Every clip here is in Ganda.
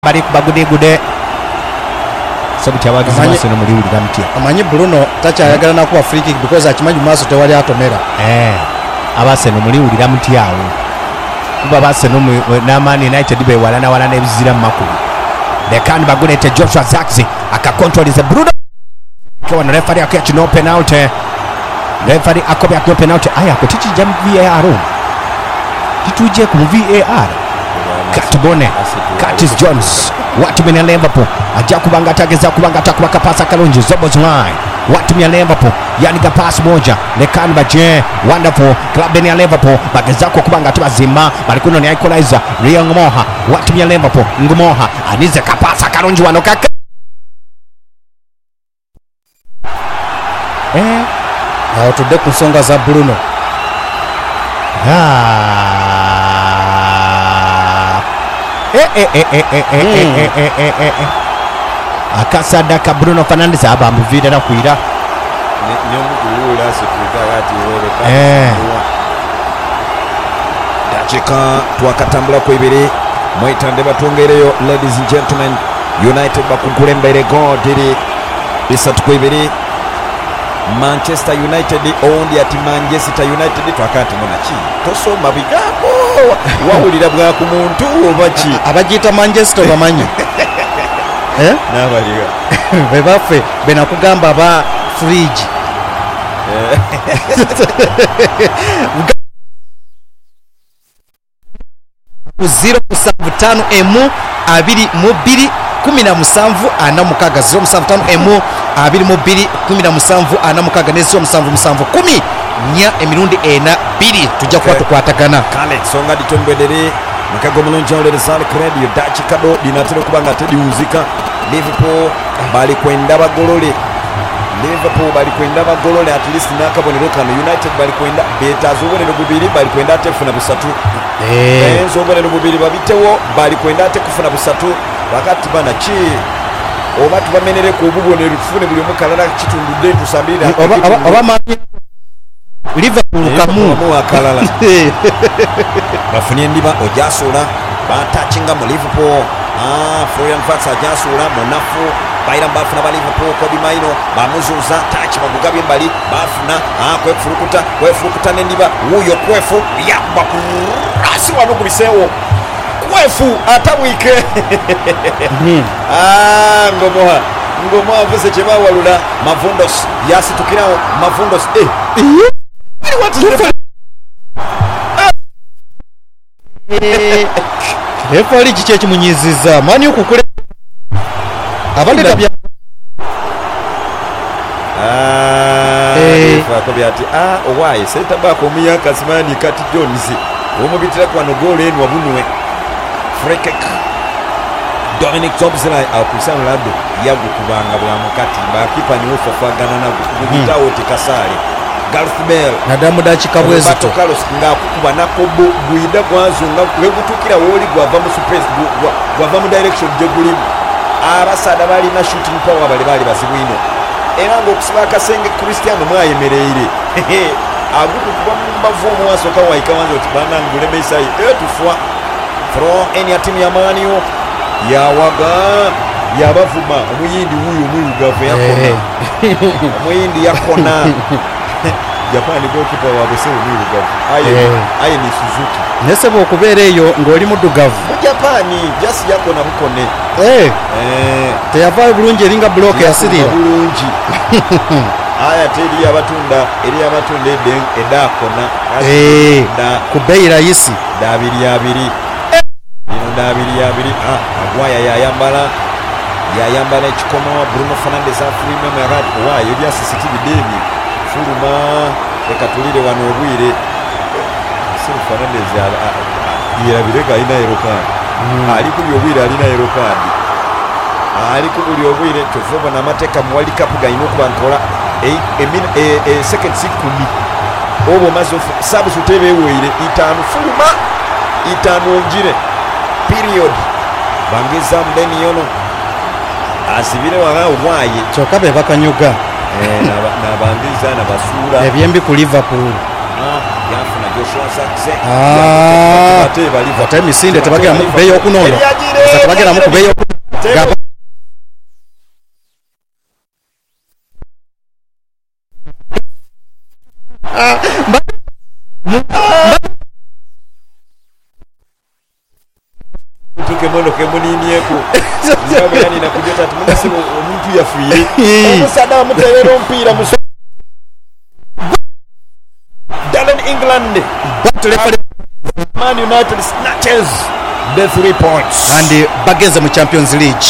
bali kubagudegude sabuti abagizi maso no muri ulira mutya amanyi Bruno takyayagala nakuwa free kick because akimanyi maso tewali atomera abase no muri ulira mutya awo kuba base no na Man United be walana ebizira makulu lekani bagulete Joshua Zirkzee akakontrolize Bruno kwa na referee akachi no penalty referee akobya no penalty aya ko tichi jam VAR tituje ku VAR Katbone Curtis Jones watu menya Liverpool ajja kubanga tageza kubanga takubaka pasa kalonji Zobozwai watu menya Liverpool yani ga pass moja lekani baje wonderful club ya Liverpool bageza ko kubanga tubazima balikuno ni equalizer Rio Ngomoha watu menya Liverpool Ngomoha anize kapasa kalonji wanoka aho tudde ku nsonga za Bruno akasada ka Bruno Fernandes abamuvira na kuira nyomugulula sekugati wele dakika twakatambula ku ibiri mwitande batongereyo. Ladies and gentlemen, United bakugula mbere godiri bisatu ku ibiri. Manchester United ondi ati Manchester United twakati mona chi tosoma bigambo wawulira bwa ku muntu obachi abajita Manchester bamanyi nabaliga bebafe bena kugamba ba fridge 075 emu 22 17 ana mukaga 075 emu 22 17 ana mukaga ne 077 10 nya emirundi ena 2 tujja kuba tukwatagana kale songa ditombedere mukago mulonja ole resale credit dachi kado dinatero kubanga tediuzika. Liverpool bali kwenda bagolole at least nakabonero kano. United bali kwenda betazo bonero bubiri bali kwenda atefuna busatu enzo bonero bubiri babitewo bali kwenda atekufuna busatu wakati bana chi obatu bamenere ku bubonero tufune buli mukalala kitundu de tusambira oba Liverpool kamu akalala bafunye ndiba ojasula batachinga mu Liverpool Florian Wirtz ajasula munafu bayira bafuna ba Liverpool Kobe Maino bamuzuza tachi bagugabye mbali bafuna kwefurukuta nendiba uyo kwefu yakba kurasi wano kubisewo kwefu atamwike ngomoha vese cheba walula Mavundos yasitukirawo Mavundos refari kiche kimunyiziza mani ukukule abandi tabya Kobe ati owaye seta bako miyaka simani kati Jones omubitira kwa no goal enu wabunwe free kick. Dominic Szoboszlai akusana lado yagu kubanga bwa mukati bakipa ni ofafagana na kubita wote kasale Gareth Bale nadamu dakika bwezo to Carlos ngakukuba nakobo buida kwazunga kugutukira woli gwava mu space gwava mu direction je gulimu abasada bali na shooting power bali basibwino era ngo kusiba kasenge Cristiano mwayemereire agukukuba mbavu mwasoka waika wanzo tibana ngule mesai tufwa from any team ya Manio yawaga yabavuma omuyindi huyu muyugavu yakona omuyindi yakona Japan goalkeeper wa Boseo muyugavu aye ni Suzuki nesebo okubeera eyo ng'oli mudugavu Japani jasi yakona bukone teyavaayo bulungi eringa bloke yasirira bulungi aya teri abatunda edakona ku bbeeyi rayisi dabiri agwaya yayambala ekikomo Bruno Fernandes afirime marato wayo bya CCTV deni fuluma ekatulire wano obwire Fernandes yabireka ina erokadi ali kuli obwire alina erokadi ali kuli obwire tuvuba na mateka mu World Cup gaino kwankola second sikumi obo mazo sabu sutebe weire itanu fuluma itanu onjire period bangeza mdeni yono asibire wala obwaye choka be bakanyuga na bangiza na basura ebyembi ku Liverpool yafuna Joshua Zirkzee ate emisinde tebagera mu kubeeya okunono tebagera mu kubeeya tukemono kemuninieko yani nakujota tumunasibo omuntu yafiire omusada muterero mpira muso Dalen England Man United snatches the 3 points and bagenze mu Champions League.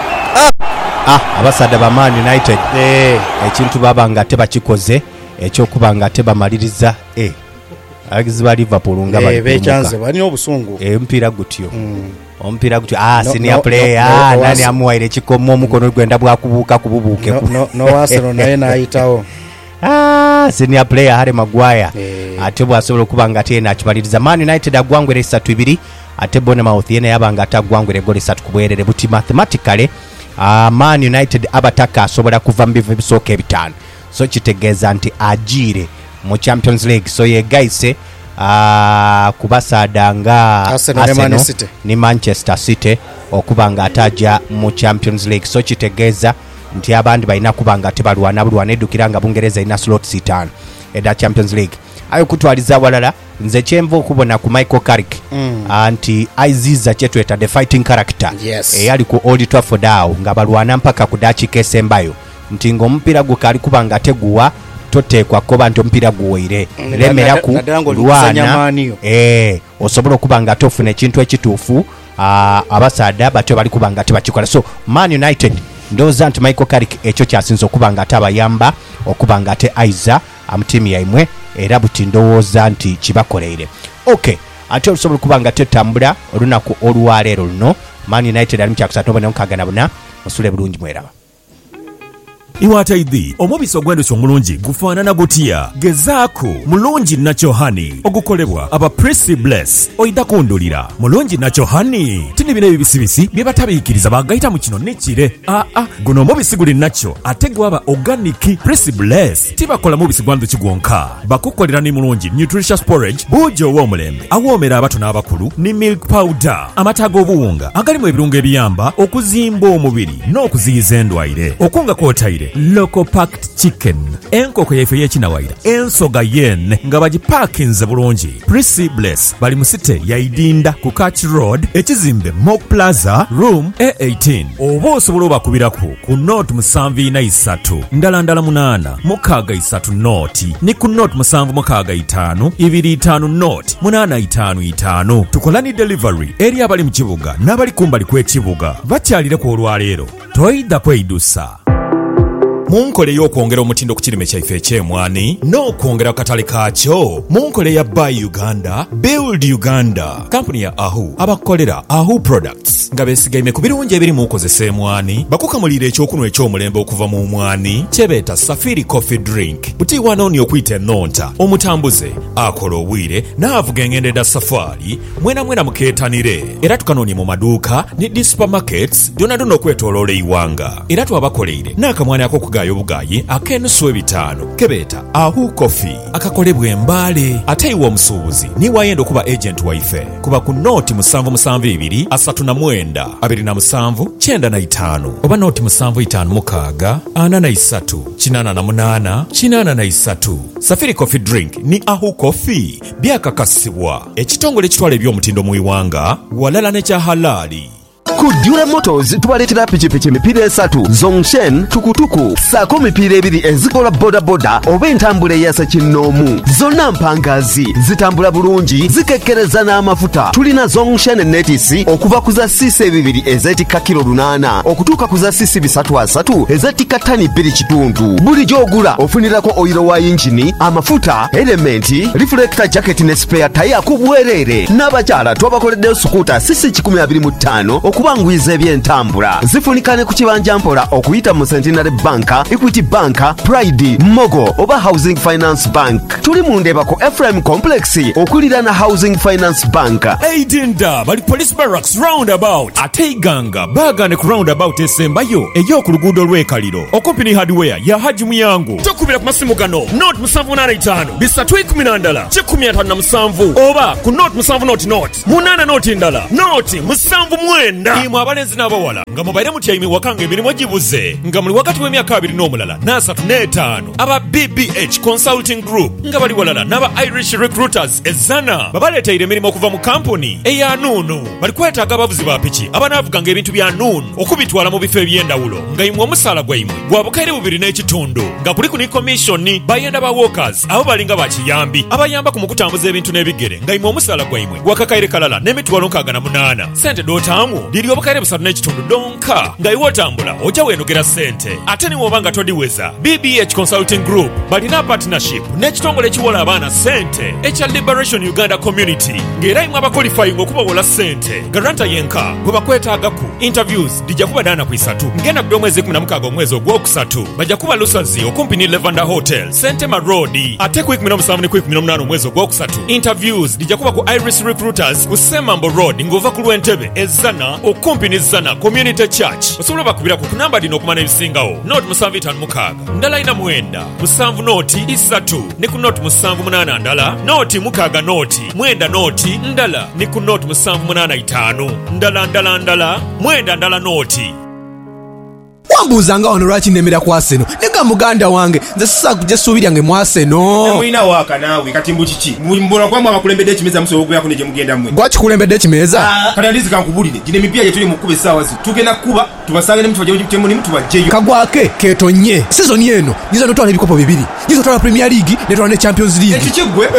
Abasada ba Man United ekintu babanga tebakikoze ekyokuba nga tebamaliriza abagizi ba Liverpool nga bechanze bali obusungu mpira gutyo ompira gutyo senior player nani amuwaire kikomo omukono gwenda bwakubuuka kububuuke no Arsenal naye naayitawo senior player Harry Maguire ate bwasobola okuba nga tena akimaliriza. Man United agwangwere 3-2 ate Bournemouth yene yabanga atagwangwere goli 3 kubwerere buti mathematically Man United abataka asobola kuva mu bivu ebisooka ebitaano so kitegeeza nti agire mu Champions League so yegaise kubasada nga Arsenal ni Manchester City okuba nga ataja mu Champions League so kitegeeza nti abandi balina kuba nga tebalwana eddukira nga Bungereza ina slots 5 eda Champions League ayo kutwaliza walala nze kyenva okubona ku Michael Carrick anti aiziza kyetweta the fighting character eyali ku Old Trafford awo nga balwana mpaka ku dakika esembayo nti ng'omupiira gukali kuba nga teguwa toteekwa koba nti omupiira guweire lemera ku lwana osobola okuba nga tofuna ekintu ekituufu abasada batyo bali kuba nga tebakikola so Man United ndowooza nti Michael Carrick ekyo kyasinza okuba nga atabayamba okuba nga ate aiza amutiimu yaimwe era buti ndowooza nti kibakoleire ate olusobola okuba nga tetambula olunaku olwaleero luno Man United ali mu kyakusatu n'omukaga na buna musule bulungi mweraba Iwataidhi omubisi ogw'enduki omulungi gufaanana gutya gezaako mulungi Natural Honey ogukolebwa aba Prissy Bless oyita kundulira mulungi Natural Honey tini bino ebibisibisi bye batabiikiriza bagayita mu kino nekire guno omubisi guli natural ate gwaba organic. Prissy Bless tibakola mubisi gwa nduki gwonka bakukolera ni mulungi nutritious porridge buugi ow'omulembe awoomera abato n'abakulu ni milk powder amata ag'obuwunga agalimu ebirungo ebiyamba okuzimba omubiri n'okuziyiza endwaire okunga kwotaire local packed chicken enkoko yaife y'ekinawaira ensoga yen nga bagipakinze bulungi. Prissy Bless bali mu site yaidinda ku Catch Road ekizimbe Mock Plaza room A18 oba osobola obakubirako ku note 743 ndala 8 63 note ni ku note 765 25 note 855 tukola ni delivery eri abali mu kibuga n'abali kumbali kw'ekibuga bakyalire ku olwaleero toyida kweyidusa. Munkole y'okwongera omutindo ku kirime kyaife eky'emwani n'okwongera akatale kaakyo munkole ya Buy Uganda Build Uganda kampuni ya Ahu abakolera Ahu Products nga beesigaime ku birungi ebiri mu kukozesa emwani bakukamulira ekyokunwa eky'omulembe okuva mu mwani kyebeeta Safiri Coffee Drink butiibwa n'oni okuyita ennonta omutambuze akola obwire n'avuga engendo edda safari mwena mukeetanire era tukanoonye mu maduuka ne supermarkets dyonna okwetoloola eiwanga era twabakoleire n'akamwani ak'okugaaya obugayi ak'enusu 5 kebeeta Ahu Coffee akakolebwa embaale ate iwe omusuubuzi niwayenda okuba agent waife kuba ku nooti 772 39 27 95 oba nooti 756 43 88 83. Safiri Coffee Drink ni Ahu Coffee byakakasibwa ekitongole ekitwala eby'omutindo mu iwanga walala ne kya halali. Ku Dura Motors tubaletera pikipiki emipiira 3 Zongshen tukutuku saako mipiira 2 ezikola boda oba entambula eyasa kinnoomu zonna mpangazi zitambula bulungi zikekkereza n'amafuta. Tulina Zongshen netisi okuva ku za sisi 2 ezeetikka kilo 8 okutuuka ku za sisi 3 ezeetikka ttani 2 kitundu. Buli gy'ogula ofunirako oyiro wa yingini amafuta elementi reflector jacket ne spare taya ku bwereere. N'abakyala twabakoleddeyo sukuuta sisi 125 okuba okubangwiza ebyentambula. Zifunikane ku kibanja mpola okuyita mu Centenary Bank, Equity Bank, Pride, Mogo oba Housing Finance Bank. Tuli mu Ndeeba ku Ephraim Complex okulira na Housing Finance Bank. Eidenda bali Police Barracks roundabout ate Iganga bagane ku roundabout esembayo ey'oku luguudo lw'ekaliro okumpi ne hardware ya Haji Muyango. Tokubira ku masimu gano Note 785 bisatu 12 957 oba ku Note 7 munana Note ndala Note 79 imwe abalenzi n'abawala nga mubaire mutyaime wakanga emirimu gibuze nga muli wakati w'emyaka 2 n'omulala n'asatu n'etaano. Aba BBH Consulting Group nga bali walala n'aba Irish Recruiters ezana babaleetayire emirimu okuva mu kampuni eya Nunu. Bali kwetaaga abavuzi ba piki abanaavuganga ebintu bya Nunu okubitwala mu bifo eby'endawulo nga imwe omusaala gwaimwe gwa bukaire 2.5 nga kuliku ne commission bayenda ba workers abo balinga bakiyambi abayamba ku mukutambuza ebintu n'ebigere nga imwe omusaala gwaimwe gwakakaire kalala n'emitwalo 68. Sente dootamu liri obukaire 3.5 donka nga iwe otambula ojja weenogera sente ate niwoba nga todiweza. BBH Consulting Group balina partnership n'ekitongole ekiwola abaana sente ekya Liberation Uganda Community ng'era imwe abaqualifying okubawola sente garanta yenka bwe bakwetaagaku. Interviews dijja kuba ddaana ku 3 ngenda ku mwezi 16 omwezi ogwokusatu bajja kuba Lusazi okumpi ne Lavender Hotel Sentema Road ate ku 17 ne 18 omwezi ogwokusatu. Interviews dijja kuba ku Iris Recruiters ku Semambo Road ng'ova ku Lwentebe ezana okumpi ne Zana Community Church. Osobola bakubira ku namba dino okumana ebisingawo Note 756 ndala ina mwenda 7 Note 3 ne ku Note 78 ndala Note 6 Note mwenda Note ndala ne ku Note 785 ndala mwenda ndala Note. Wambuuzanga wano lwaki nnemera ku Arsenal nega muganda wange nze sisakujja essuubi lyange mu Arsenal. Mulina waaka naawe kati mbu kiki mbula kwamu abakulembedde ekimeza musobola okuguyako ne gye mugenda mmwe. Gwakikulembedde ekimeza? Kati andizi kankubulire gino emipiira gye tuli mu kkuba essaawa zi tugenda kuba tubasange ne mutubajemulimu tubajjeyo. Kagwake keetonye sizoni eno nyiza notwala ebikopo 2 nyiza otwala Premier League netwala ne Champions League. Ekikiggwe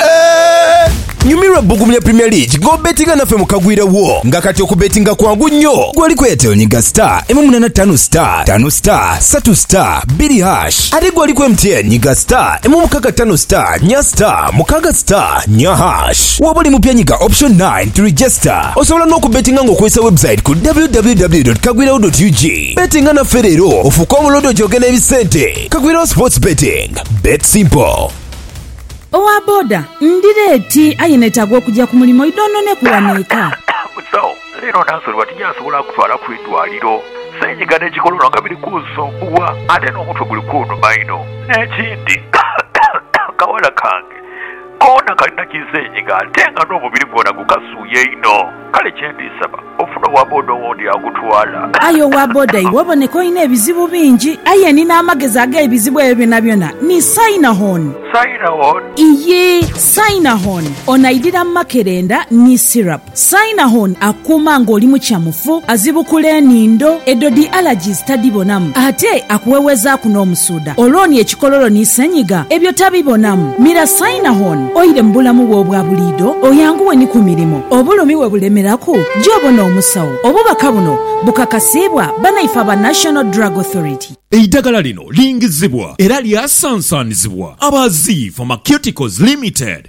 nyumirwa bugumya Premier League ng'obetinga naffe mu kagwirawo nga kati okubetinga kwangu nnyo gwali kweteonyiga star M85 star 5 star 3 star 2 hash ate gwali ku MTN nyiga star M65 star nya star 6 star nya hash waba oli mupya nyiga option 9 to register. Osobola n'okubetinga ng'okozesa website ku www.kagwirawo.ug. betinga naffe leero ofuuke omulondo gy'ogenda ebisente. Kagwirawo sports betting bet simple. Owa boda ndireeti ayinetagwa okujja ku mulimu idonone kuwaneeka musawo leero nansolwa tinyasobola kutwala ku eddwaliro senyiga n'ekikolono nga biri kunsumbuwa ate n'omutwe guli kunnuma ino n'ekindi kawala kange koona kalina kisenyiga ate nga n'omubiri gwona gukasuuye ino kale kyendisaba ofuna owa boda owondi agutwala. ayi owa boda iwe oboneka olina ebizibu bingi aye nina amagezi ag'ebizibu ebyo byonna byonna ni Sinahon. Sinahon? Iye Sinahon onaidira makerenda ni syrup. Sinahon akuuma ng'oli mu kyamufu azibukula enindo edodi allergies tadibonamu ate akuwewezaaku n'omusuuda olwoni ekikololo ni senyiga ebyo tabibonamu. Mira Sinahon oyire mu bulamu bwo obwa buliido oyanguwe ni ku mirimu obulumi we bulemeraku gy'obona omusawo obubaka buno bukakasibwa banaifa ba National Drug Authority. Eddagala lino lingizibwa era lyasansanizibwa abazi Pharmaceuticals Limited.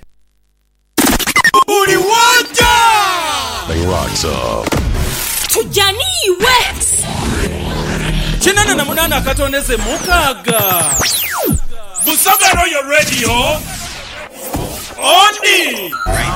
Buli wanja tujaniwe 98 akatondeze mukaaga Busoga Royal Radio Oni